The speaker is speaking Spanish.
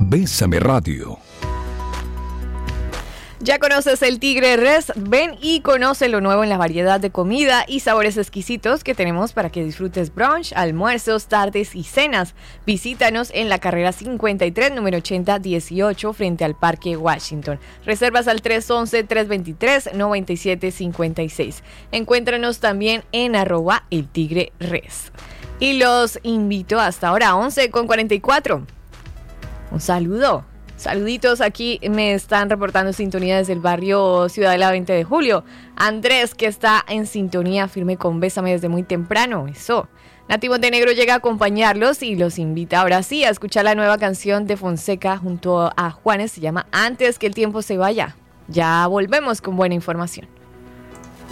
Bésame Radio. ¿Ya conoces el Tigre Res? Ven y conoce lo nuevo en la variedad de comida y sabores exquisitos que tenemos para que disfrutes brunch, almuerzos, tardes y cenas. Visítanos en la carrera 53, número 8018, frente al Parque Washington. Reservas al 311-323-9756. Encuéntranos también en @eltigreres. Y los invito hasta ahora, 11:44. Un saludo. Saluditos, aquí me están reportando sintonía desde el barrio Ciudadela 20 de Julio. Andrés, que está en sintonía firme con Bésame desde muy temprano. Eso. Nati Montenegro llega a acompañarlos y los invita ahora sí a escuchar la nueva canción de Fonseca junto a Juanes. Se llama Antes que el tiempo se vaya. Ya volvemos con buena información.